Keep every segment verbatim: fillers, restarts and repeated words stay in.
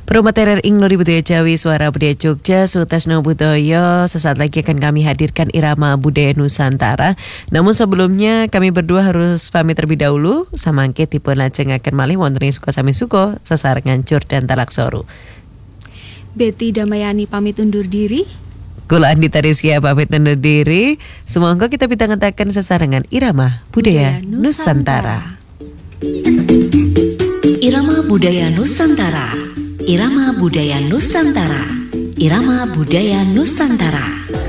Promoterer Inglo Budaya Jawi Suara Budaya Jogja Sutasno Budoyo. Sesaat lagi akan kami hadirkan irama budaya Nusantara. Namun sebelumnya kami berdua harus pamit terlebih dahulu. Samangke tipe lajeng akan malih wonten ing suka sami suko sesarengan cur dan talaksoru. Betty Damayani pamit undur diri. Kula Andita Rizkia pamit undur diri. Semoga kita bisa ngetakan sesarengan irama budaya, budaya Nusantara. Nusantara. Irama budaya Nusantara. Irama budaya Nusantara. Irama budaya Nusantara.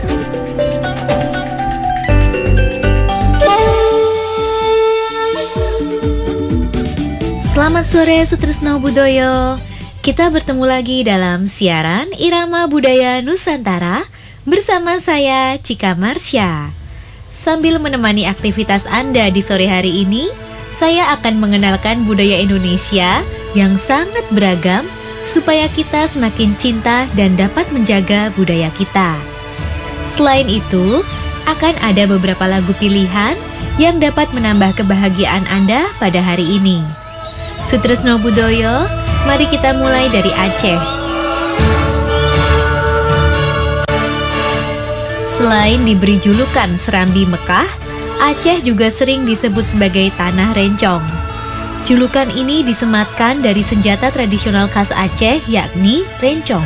Selamat sore Sutrisno Budoyo. Kita bertemu lagi dalam siaran Irama Budaya Nusantara bersama saya Cika Marsha. Sambil menemani aktivitas Anda di sore hari ini, saya akan mengenalkan budaya Indonesia yang sangat beragam supaya kita semakin cinta dan dapat menjaga budaya kita. Selain itu, akan ada beberapa lagu pilihan yang dapat menambah kebahagiaan Anda pada hari ini. Sutrisno Budoyo, mari kita mulai dari Aceh. Selain diberi julukan Serambi Mekah, Aceh juga sering disebut sebagai Tanah Rencong. Julukan ini disematkan dari senjata tradisional khas Aceh, yakni rencong.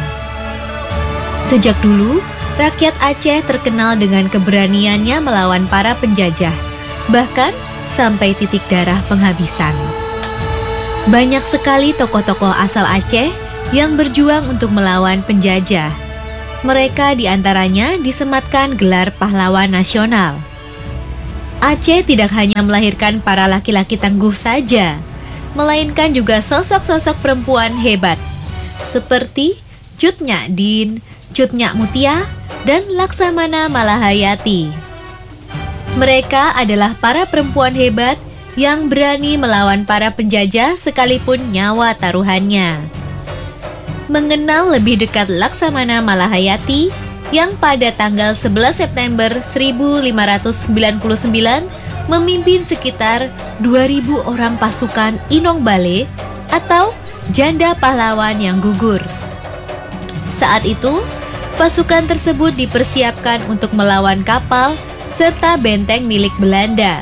Sejak dulu, rakyat Aceh terkenal dengan keberaniannya melawan para penjajah, bahkan sampai titik darah penghabisan. Banyak sekali tokoh-tokoh asal Aceh yang berjuang untuk melawan penjajah. Mereka diantaranya disematkan gelar pahlawan nasional. Aceh tidak hanya melahirkan para laki-laki tangguh saja, melainkan juga sosok-sosok perempuan hebat seperti Cut Nyak Din, Cut Nyak Mutia, dan Laksamana Malahayati. Mereka adalah para perempuan hebat yang berani melawan para penjajah sekalipun nyawa taruhannya. Mengenal lebih dekat Laksamana Malahayati yang pada tanggal sebelas September seribu lima ratus sembilan puluh sembilan memimpin sekitar dua ribu orang pasukan Inong Bale atau janda pahlawan yang gugur. Saat itu, pasukan tersebut dipersiapkan untuk melawan kapal serta benteng milik Belanda.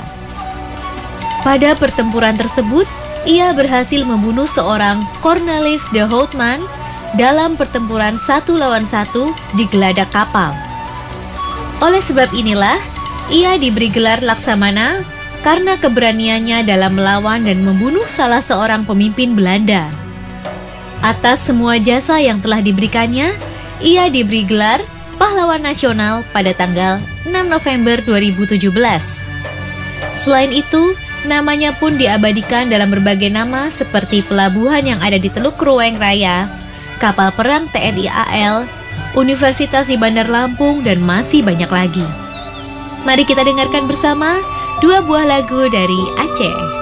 Pada pertempuran tersebut, ia berhasil membunuh seorang Cornelis de Houtman dalam pertempuran satu lawan satu di geladak kapal. Oleh sebab inilah, ia diberi gelar Laksamana karena keberaniannya dalam melawan dan membunuh salah seorang pemimpin Belanda. Atas semua jasa yang telah diberikannya, ia diberi gelar Pahlawan Nasional pada tanggal enam November dua ribu tujuh belas. Selain itu, namanya pun diabadikan dalam berbagai nama seperti pelabuhan yang ada di Teluk Krueng Raya, kapal perang T N I A L, Universitas di Bandar Lampung, dan masih banyak lagi. Mari kita dengarkan bersama dua buah lagu dari Aceh.